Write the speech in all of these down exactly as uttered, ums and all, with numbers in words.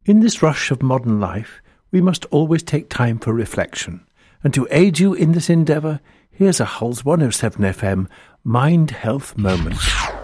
In this rush of modern life, we must always take time for reflection. And to aid you in this endeavour, here's a Hull's one oh seven F M Mind Health Moment.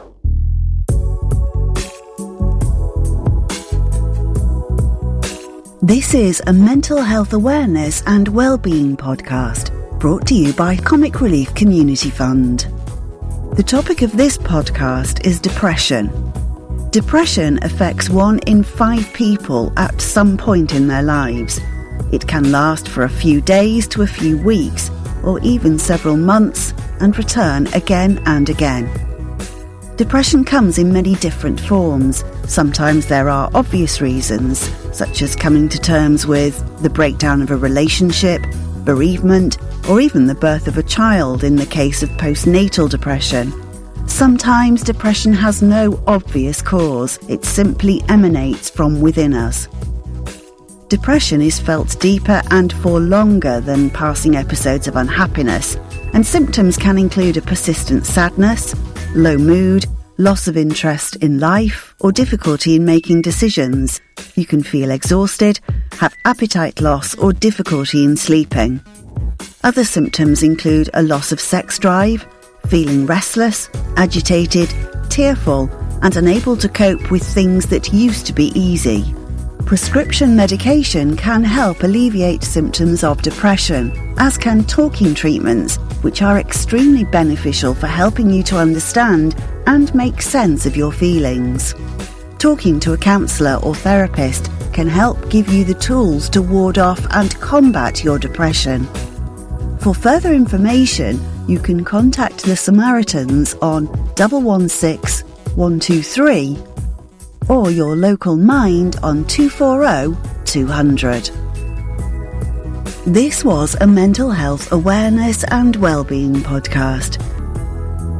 This is a mental health awareness and wellbeing podcast brought to you by Comic Relief Community Fund. The topic of this podcast is depression. Depression affects one in five people at some point in their lives. It can last for a few days to a few weeks, or even several months, and return again and again. Depression comes in many different forms. Sometimes there are obvious reasons, such as coming to terms with the breakdown of a relationship, bereavement, or even the birth of a child in the case of postnatal depression. Sometimes depression has no obvious cause, it simply emanates from within us. Depression is felt deeper and for longer than passing episodes of unhappiness, and symptoms can include a persistent sadness, low mood, loss of interest in life, or difficulty in making decisions. You can feel exhausted, have appetite loss, or difficulty in sleeping. Other symptoms include a loss of sex drive, feeling restless, agitated, tearful, and unable to cope with things that used to be easy. Prescription medication can help alleviate symptoms of depression, as can talking treatments, which are extremely beneficial for helping you to understand and make sense of your feelings. Talking to a counsellor or therapist can help give you the tools to ward off and combat your depression. For further information, you can contact the Samaritans on one one six, one two three or your local Mind on two four zero, two hundred. This was a mental health awareness and wellbeing podcast